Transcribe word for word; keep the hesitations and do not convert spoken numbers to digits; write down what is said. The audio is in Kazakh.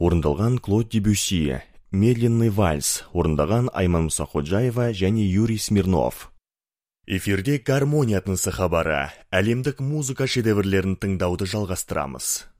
орындалған Клод Дебюсси, Медленный вальс, орындаған Айман Мұсақожаева және Юрий Смирнов. Эфирде гармония тынысы хабары, әлемдік музыка шедеврлерін тыңдауды жалғастырамыз.